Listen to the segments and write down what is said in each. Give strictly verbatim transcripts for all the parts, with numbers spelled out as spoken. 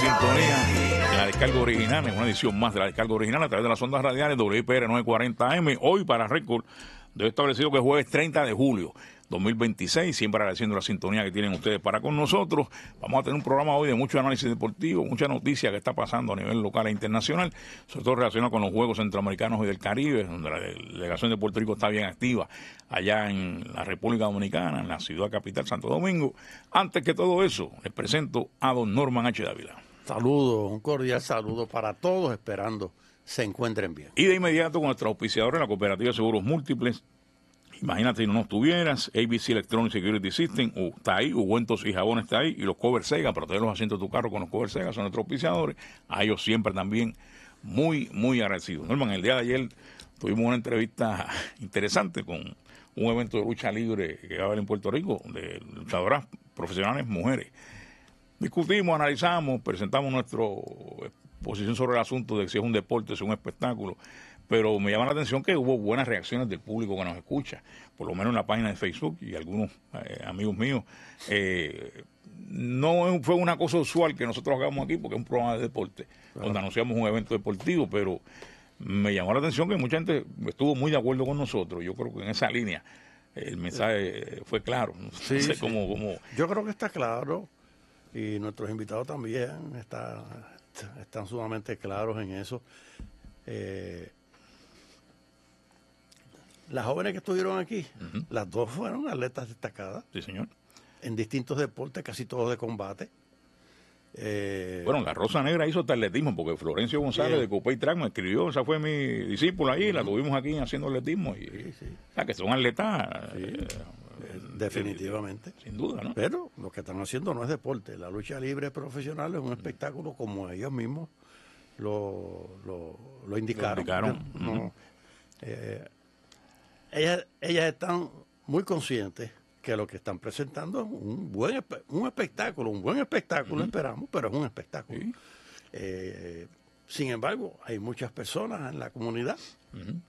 sintonía en la descarga original, en una edición más de la descarga original a través de las ondas radiales W P R novecientos cuarenta M. Hoy para récord, de establecido que es jueves treinta de julio dos mil veintiséis, siempre agradeciendo la sintonía que tienen ustedes para con nosotros. Vamos a tener un programa hoy de mucho análisis deportivo, mucha noticia que está pasando a nivel local e internacional, sobre todo relacionado con los Juegos Centroamericanos y del Caribe, donde la delegación de Puerto Rico está bien activa allá en la República Dominicana, en la ciudad capital, Santo Domingo. Antes que todo eso, les presento a don Norman H. Dávila. Saludos, un cordial saludo para todos, esperando se encuentren bien. Y de inmediato con nuestro auspiciador en la Cooperativa de Seguros Múltiples. Imagínate si no nos tuvieras, A B C Electronic Security System, uh, está ahí, Ungüentos y Jabones está ahí, y los Cover Sega, proteger los asientos de tu carro con los Cover Sega, son nuestros auspiciadores. A ellos siempre también muy, muy agradecidos. Norman, el día de ayer tuvimos una entrevista interesante con un evento de lucha libre que va a haber en Puerto Rico, de luchadoras profesionales mujeres. Discutimos, analizamos, presentamos nuestra posición sobre el asunto de si es un deporte, si es un espectáculo. Pero me llama la atención que hubo buenas reacciones del público que nos escucha, por lo menos en la página de Facebook y algunos eh, amigos míos. Eh, no fue una cosa usual que nosotros hagamos aquí porque es un programa de deporte, claro, donde anunciamos un evento deportivo, pero me llamó la atención que mucha gente estuvo muy de acuerdo con nosotros. Yo creo que en esa línea el mensaje fue claro. No sí, sé sí. cómo, cómo... Yo creo que está claro y nuestros invitados también está, están sumamente claros en eso. Eh, Las jóvenes que estuvieron aquí, uh-huh, las dos fueron atletas destacadas. Sí, señor. En distintos deportes, casi todos de combate. Eh, bueno, la Rosa Negra hizo atletismo, porque Florencio González yeah. de Copey Track me escribió, esa fue mi discípula ahí, uh-huh, la tuvimos aquí haciendo atletismo. Y, sí, sí. O sea, que son atletas. Sí, eh, definitivamente. Eh, sin duda, ¿no? Pero lo que están haciendo no es deporte. La lucha libre profesional es un espectáculo como ellos mismos lo, lo, lo indicaron. Lo indicaron. No, Uh-huh. eh, Ellas, ellas están muy conscientes que lo que están presentando es un buen un espectáculo, un buen espectáculo, uh-huh, esperamos, pero es un espectáculo. Sí. Eh, sin embargo, hay muchas personas en la comunidad uh-huh.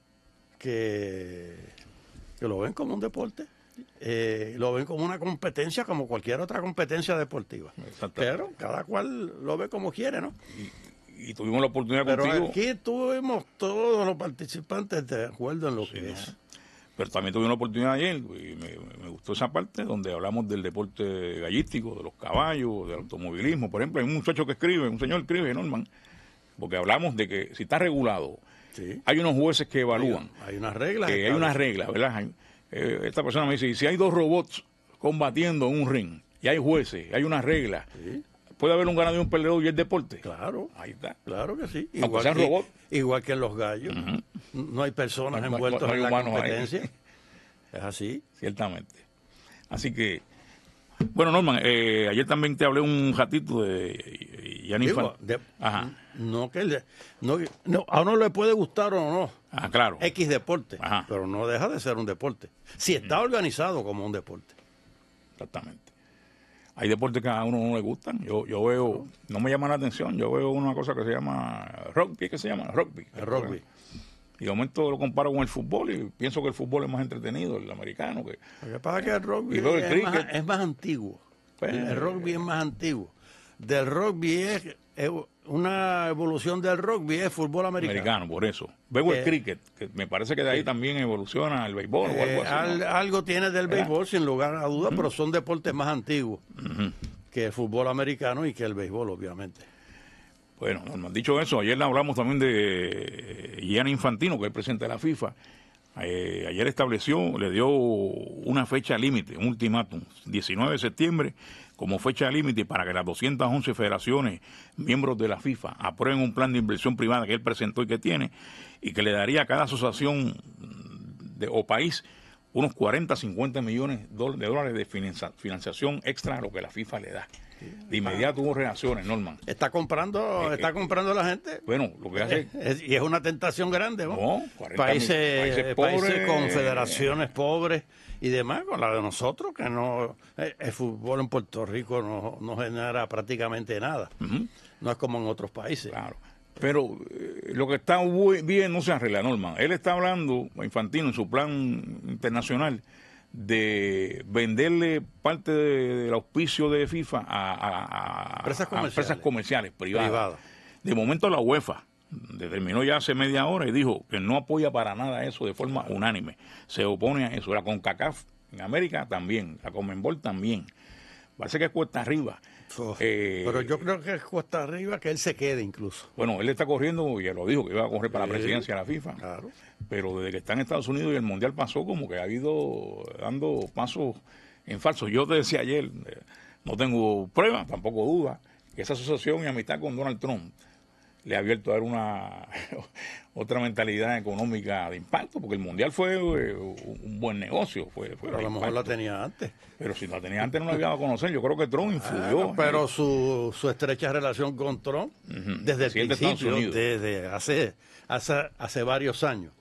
que, que lo ven como un deporte, eh, lo ven como una competencia, como cualquier otra competencia deportiva. Pero cada cual lo ve como quiere, ¿no? Y, y tuvimos la oportunidad pero contigo. Aquí tuvimos todos los participantes de acuerdo en lo sí, que no. es. Pero también tuve una oportunidad ayer, y me, me gustó esa parte donde hablamos del deporte gallístico, de los caballos, del automovilismo. Por ejemplo, hay un muchacho que escribe, un señor escribe, Norman, porque hablamos de que si está regulado, sí, hay unos jueces que evalúan. Hay, hay unas reglas. Que hay unas reglas, ¿verdad? Hay, eh, esta persona me dice, si hay dos robots combatiendo en un ring, y hay jueces, hay unas reglas, sí, ¿puede haber un ganador y un perdedor y el deporte? Claro. Ahí está. Claro que sí. Aunque Igual sean que, robots. Igual que en los gallos. Uh-huh. No hay personas no, envueltas no, no hay en la competencia. Ahí. Es así. Ciertamente. Así que, bueno, Norman, eh, ayer también te hablé un ratito de Gianni Infantino. Ajá. No que le, no, no, a uno le puede gustar o no. Ah, claro. X deporte. Ajá. Pero no deja de ser un deporte. Si está uh-huh. organizado como un deporte. Exactamente. Hay deportes que a uno no le gustan. Yo yo veo, no me llama la atención, yo veo una cosa que se llama rugby, ¿qué se llama? Rugby. El rugby. Y de momento lo comparo con el fútbol y pienso que el fútbol es más entretenido, el americano. Que, lo que pasa es que el rugby el es, más, es más antiguo. Pues, el rugby es más antiguo. Del rugby es, es una evolución del rugby, es fútbol americano. Americano, por eso. Veo eh, el cricket, que me parece que de ahí eh, también evoluciona el béisbol eh, o algo así. Al, ¿no? Algo tiene del béisbol, sin lugar a dudas, uh-huh. pero son deportes más antiguos uh-huh. que el fútbol americano y que el béisbol, obviamente. Bueno, dicho eso, ayer hablamos también de Gianni Infantino, que es el presidente de la FIFA. Eh, ayer estableció, le dio una fecha límite, un ultimátum, diecinueve de septiembre, como fecha límite para que las doscientas once federaciones, miembros de la FIFA, aprueben un plan de inversión privada que él presentó y que tiene, y que le daría a cada asociación de, o país unos cuarenta, cincuenta millones de dólares de financiación extra a lo que la FIFA le da. De inmediato hubo reacciones, Norman. Está comprando, eh, está eh, comprando la gente. Bueno, lo que hace es, y es una tentación grande, ¿no? no países, países, pobres, países con federaciones pobres y demás, con la de nosotros, que no, el, el fútbol en Puerto Rico no, no genera prácticamente nada. Uh-huh. No es como en otros países. Claro. Pero eh, lo que está bien no se arregla, Norman. Él está hablando, Infantino, en su plan internacional, de venderle parte de- del auspicio de FIFA a, a- a- Empresas a comerciales. empresas comerciales privadas. Privada. De momento la UEFA determinó ya hace media hora y dijo que no apoya para nada eso de forma unánime. Se opone a eso. La CONCACAF en América también, la Conmebol también. Parece que es cuesta arriba. Uf, Eh, pero yo creo que es cuesta arriba que él se quede incluso. Bueno, él está corriendo, y ya lo dijo, que iba a correr para la Sí, presidencia de la FIFA. claro. Pero desde que está en Estados Unidos y el Mundial pasó, como que ha ido dando pasos en falso. Yo te decía ayer, eh, no tengo pruebas, tampoco dudas, que esa asociación y amistad con Donald Trump le ha abierto a dar una otra mentalidad económica de impacto, porque el Mundial fue eh, un buen negocio. Fue, fue Pero a de lo mejor la impacto. tenía antes. Pero si la tenía antes no la había dado a conocer. Yo creo que Trump influyó. Ah, pero su, su estrecha relación con Trump, Ujú, desde el presidente de Estados principio, Unidos. desde hace, hace, hace varios años,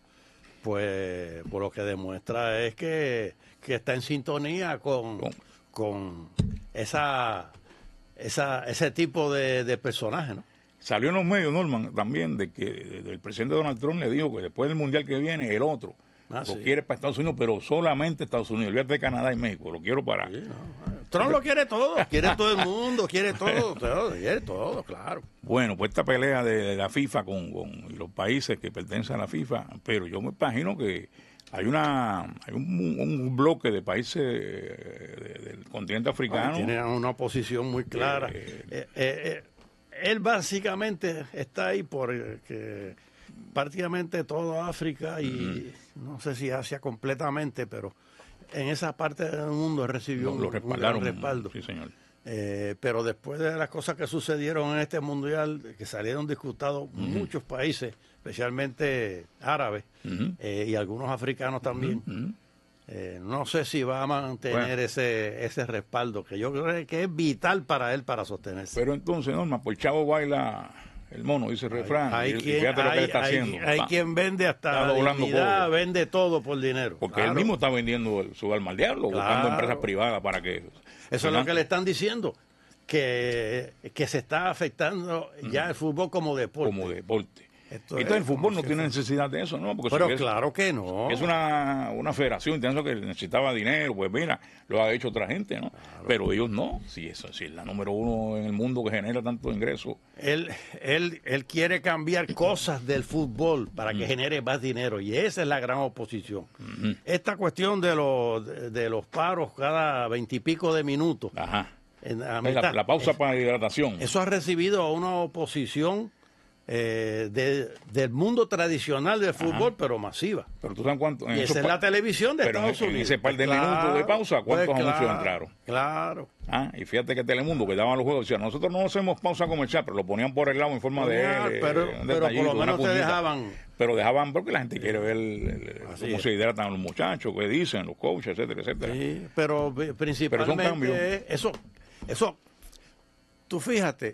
pues por lo que demuestra es que, que está en sintonía con, Con- con esa, esa, ese tipo de, de personaje, ¿no? Salió en los medios, Norman, también, de que el presidente Donald Trump le dijo que después del Mundial que viene, el otro Ah, lo sí. quiere para Estados Unidos, pero solamente Estados Unidos. Olvídate de Canadá y México, lo quiero para... Sí, no. Trump lo quiere todo, quiere todo el mundo, quiere todo, todo, quiere todo, claro. Bueno, pues esta pelea de, de la FIFA con, con los países que pertenecen a la FIFA, pero yo me imagino que hay una hay un, un bloque de países eh, de- del continente africano. Tiene una posición muy clara. Eh, Eh, eh, eh, él básicamente está ahí porque prácticamente toda África y no sé si Asia completamente, pero en esa parte del mundo recibió lo, un, lo un respaldaron. gran respaldo. Sí, señor. Eh, pero después de las cosas que sucedieron en este mundial, que salieron discutados muchos países, especialmente árabes Ujú. eh, y algunos africanos también, Ujú. eh, no sé si va a mantener Bueno. ese ese respaldo, que yo creo que es vital para él para sostenerse. Pero entonces, Norma, pues Chavo baila el mono, dice el refrán. Hay y, y quien, fíjate lo que hay, él está hay- haciendo. hay Pa- quien vende hasta está la doblando dignidad, codo. vende todo por dinero. Porque Claro. él mismo está vendiendo el- su alma al diablo, buscando Claro. empresas privadas para que... Eso es lo que le están diciendo, que, que se está afectando ya el fútbol como deporte. como deporte. Esto Entonces es el fútbol como no si tiene fuera- necesidad de eso, ¿no? Porque Pero si es, claro que no. es una, una federación internacional que necesitaba dinero, pues mira, lo ha hecho otra gente, ¿no? Pero ellos no, si, eso, si es la número uno en el mundo que genera tanto ingreso. Él, él, él quiere cambiar cosas del fútbol para que genere más dinero y esa es la gran oposición. Esta cuestión de los, de, de los paros cada veintipico de minutos, Ajá. en la Es la, mitad, la pausa es- para hidratación. eso ha recibido una oposición eh, de- del mundo tradicional del fútbol, pero masiva. Pero tú sabes cuánto... en Y esos esa es pa- la televisión de pero en- Estados en Unidos. ese par de Pues minutos de pausa, ¿cuántos pues anuncios claro, entraron? Claro. Ah, y fíjate que Telemundo, que daban los juegos, decía, nosotros no hacemos pausa comercial, pero lo ponían por el lado en forma de Ponían, L, pero- un pero por detallito, lo una menos te puñita. dejaban. Pero dejaban porque la gente quiere ver el- el- Así cómo es. se hidratan los muchachos, qué dicen, los coaches, etcétera, etcétera. Sí, pero eh, principalmente cambios. es- eso, eso, tú fíjate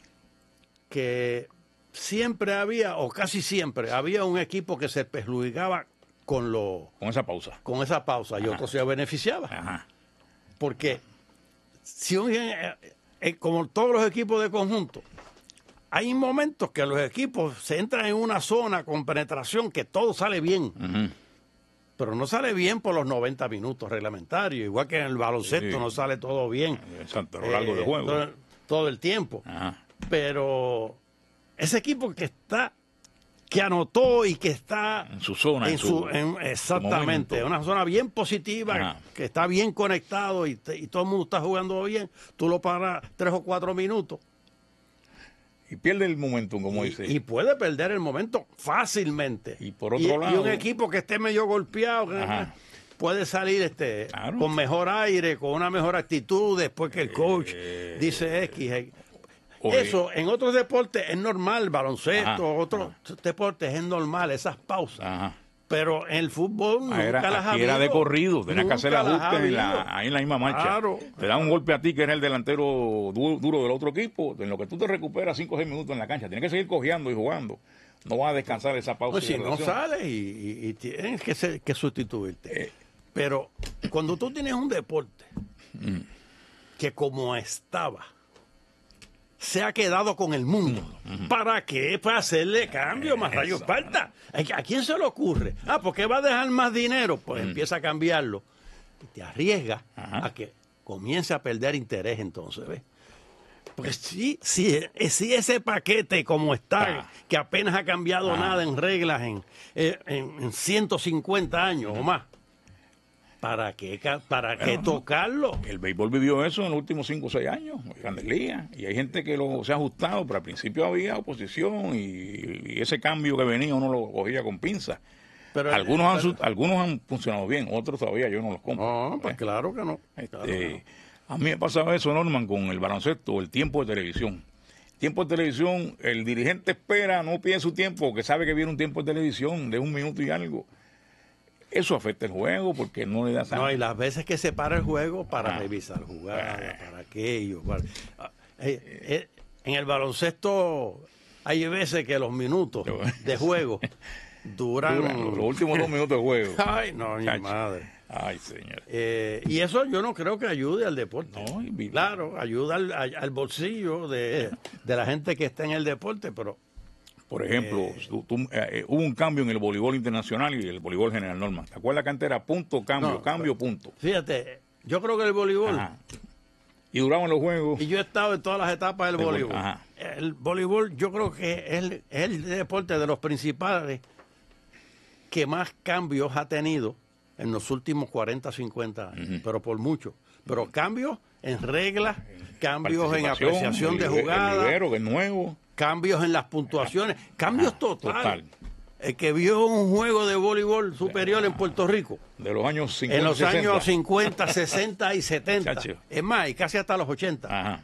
que siempre había, o casi siempre, había un equipo que se perjudicaba con lo, Con esa pausa. con esa pausa y otro se beneficiaba. Ajá. Porque si un- eh, eh, como todos los equipos de conjunto, hay momentos que los equipos se entran en una zona con penetración que todo sale bien. Ujú. Pero no sale bien por los noventa minutos reglamentarios, igual que en el baloncesto Sí. no sale todo bien. Exacto, a lo largo eh, del juego. Todo, todo el tiempo. Ajá. Pero ese equipo que está, que anotó y que está En su zona, en en su, su- en- exactamente, momento. una zona bien positiva, Ajá. que está bien conectado y, te- y todo el mundo está jugando bien, tú lo paras tres o cuatro minutos Y pierde el momentum, como dice. y puede perder el momento fácilmente. Y por otro y, lado- y un equipo que esté medio golpeado que- Ajá. puede salir este Claro. con mejor aire, con una mejor actitud después que el coach Eh, dice X. eh. Oye. Eso en otros deportes es normal, baloncesto, Ajá, otros deportes es normal, esas pausas. Ajá. Pero en el fútbol nunca Ah, era, las ha aquí era de habido. corrido, tenías que hacer Nunca las ha ajustes en la- habido. ahí en la misma marcha. Claro. Te dan un golpe a ti, que eres el delantero du- duro del otro equipo, en lo que tú te recuperas cinco o seis minutos en la cancha. Tienes que seguir cojeando y jugando. No vas a descansar esa pausa. Pues y si no relación. sales y, y- y tienes que, ser- que sustituirte. Eh. Pero cuando tú tienes un deporte Mm. que como estaba, se ha quedado con el mundo, ¿para qué? Para hacerle cambio, más rayos Eso. falta. ¿A quién se le ocurre? Ah, ¿por qué va a dejar más dinero? Pues Mm. empieza a cambiarlo. te arriesgas Ajá. a que comience a perder interés entonces, ¿ves? Porque si, si, si ese paquete como está, Ah. que apenas ha cambiado Ah. nada en reglas en, en, en ciento cincuenta años o más, ¿para qué, ca- para qué Bueno, tocarlo? El béisbol vivió eso en los últimos cinco o seis años, en Grandes Ligas, y hay gente que lo, se ha ajustado, pero al principio había oposición y, y ese cambio que venía uno lo cogía con pinzas. Pero, Algunos han, pero- su- algunos han funcionado bien, otros todavía yo no los compro. no, pues ¿eh? claro que no. Este, claro que A mí me pasaba eso, Norman, con el baloncesto, el tiempo de televisión. Tiempo de televisión, el dirigente espera, no pide su tiempo, que sabe que viene un tiempo de televisión de un minuto y algo. Eso afecta el juego porque no le da no. No, y las veces que se para el juego para Ah. revisar jugadas, para aquello. para- ah, eh, eh, en el baloncesto hay veces que los minutos de juego duran... Duran los, los últimos dos minutos de juego. Ay, no, mi Chacho. madre. Ay, señor. Eh, y eso yo no creo que ayude al deporte. No, y- Claro, ayuda al, al- al bolsillo de, de la gente que está en el deporte, pero Por ejemplo, tú- tú- eh, hubo un cambio en el voleibol internacional y el voleibol general, Norman. ¿Te acuerdas que antes era punto, cambio, No, cambio, punto? fíjate, yo creo que el voleibol, Ajá. Y duraban los juegos. y yo he estado en todas las etapas del Del vole- voleibol. ajá. El voleibol yo creo que es el, es el deporte de los principales que más cambios ha tenido en los últimos cuarenta, cincuenta años, Ujú. pero por mucho. Pero cambios en reglas, cambios en Participación, apreciación de el libe- jugadas, El libero, que es nuevo. cambios en las puntuaciones, cambios Ajá, totales. total. El que vio un juego de voleibol superior en Puerto Rico De los años cincuenta, en los sesenta. años cincuenta, sesenta y setenta, Chacho. es más, y casi hasta los ochenta, Ajá.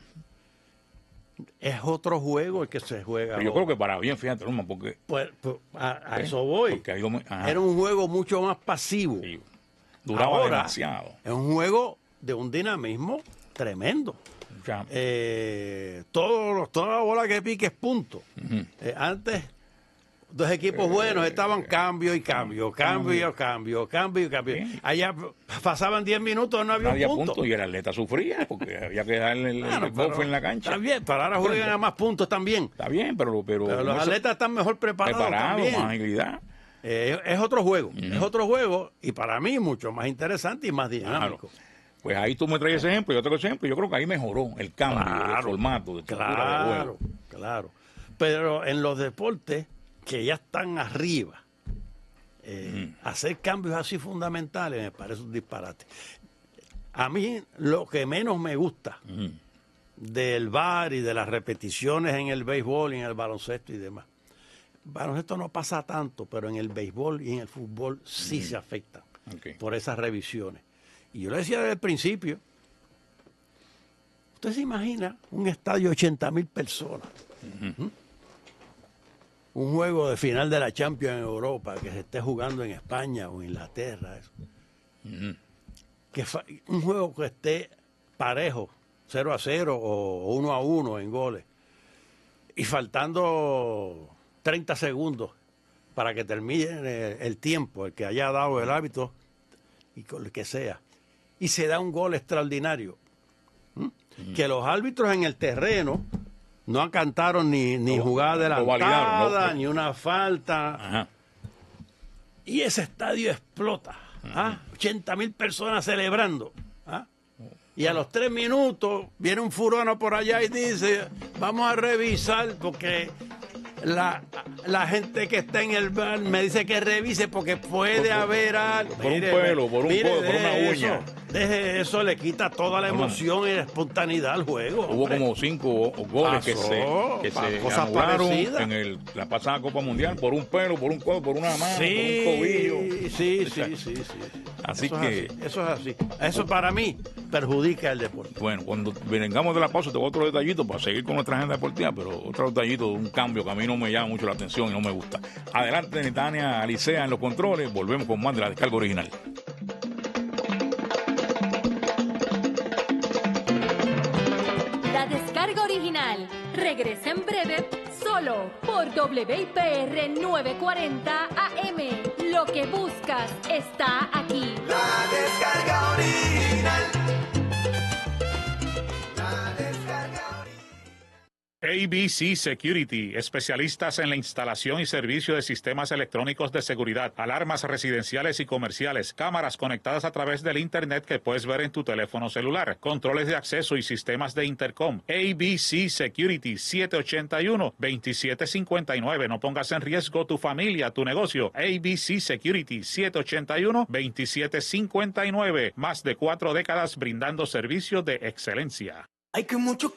es otro juego el que se juega. Pero yo ahora. creo que para bien, fíjate, Norman, porque... Pues, pues, a, a ¿eh? eso voy. Porque ha ido muy- ajá, Era un juego mucho más pasivo. sí, duraba Ahora, demasiado. Es un juego de un dinamismo tremendo. Ya, Eh, todos los- toda la bola que pique es punto. ujú. Eh, antes, dos equipos buenos estaban cambio y cambio, cambio y cambio, cambio y cambio. Sí. Allá pasaban diez minutos, no había Nadie un a punto. punto y el atleta sufría porque había que darle el, Bueno, el pero golpe en la cancha. Está bien, pero ahora juegan a más puntos también. Está bien, pero... Pero, Pero los no se- atletas están mejor preparados preparado, también. más agilidad. Eh, es otro juego, es otro juego y para mí mucho más interesante y más dinámico. Claro. Pues ahí tú me traes ese ejemplo y otro ejemplo. Yo creo que ahí mejoró el cambio Claro, de formato, de estructura de Claro, juego. claro. Pero en los deportes que ya están arriba, eh, hacer cambios así fundamentales me parece un disparate. A mí lo que menos me gusta Ujú. del V A R y de las repeticiones en el béisbol y en el baloncesto y demás. Baloncesto no pasa tanto, pero en el béisbol y en el fútbol sí se afectan Ok. por esas revisiones. Y yo le decía desde el principio, usted se imagina un estadio de ochenta mil personas, ¿Mm? un juego de final de la Champions en Europa que se esté jugando en España o en Inglaterra, eso. Ujú. que fa- un juego que esté parejo, cero a cero o uno a uno en goles, y faltando treinta segundos para que termine el, el tiempo, el que haya dado el árbitro y con el que sea, y se da un gol extraordinario. ¿Mm? Que los árbitros en el terreno no cantaron ni, ni Lo- jugada lo validaron, adelantada, no- ni una falta, Ajá. y ese estadio explota. ¿Ah? ochenta mil personas celebrando. ¿Ah? Y a los tres minutos viene un furano por allá y dice, vamos a revisar porque la, la gente que está en el bar me dice que revise porque puede Por- haber algo. por un pelo, por un mire, codo, por una deje uña. eso, deje eso, le quita toda la Norman. emoción y la espontaneidad al juego. Hubo hombre. como cinco o- o goles que Pasó, se, que pa- se cosas anularon parecidas. en el, la pasada Copa Mundial por un pelo, por un codo, por una mano, por un tobillo. Sí, sí, sí, sí, sí. Así Eso que- es así, eso es así. Eso para mí perjudica el deporte. Bueno, cuando vengamos de la pausa, te voy a otro detallito para seguir con nuestra agenda deportiva, pero otro detallito de un cambio que a mí no me llama mucho la atención y no me gusta. Adelante, Netania Alicea en los controles. Volvemos con más de la descarga original. La descarga original regresa en breve solo por W I P R novecientos cuarenta A M. Lo que buscas está aquí. La descarga original. La descarga original. A B C Security, especialistas en la instalación y servicio de sistemas electrónicos de seguridad, alarmas residenciales y comerciales, cámaras conectadas a través del Internet que puedes ver en tu teléfono celular, controles de acceso y sistemas de intercom. A B C Security, siete ocho uno, dos siete cinco nueve. No pongas en riesgo tu familia, tu negocio. A B C Security, siete ocho uno, dos siete cinco nueve. Más de cuatro décadas brindando servicios de excelencia. Hay que mucho